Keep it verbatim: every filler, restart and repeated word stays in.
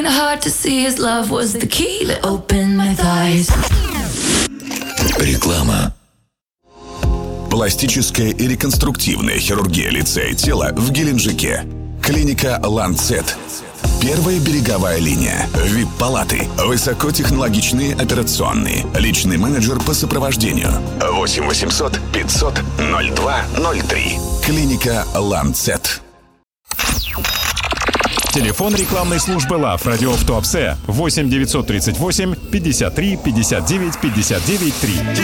Hard to see his love was the key that opened my thighs. Реклама. Пластическая и реконструктивная хирургия лица и тела в Геленджике. Клиника «Ланцет». Первая береговая линия. ви ай пи-палаты. Высокотехнологичные операционные. Личный менеджер по сопровождению. восемь восемьсот пятьсот ноль два ноль три. Клиника «Ланцет». Телефон рекламной службы «Лав» радио в Туапсе восемь девятьсот тридцать восемь пятьдесят три пятьдесят девять пятьдесят девять три.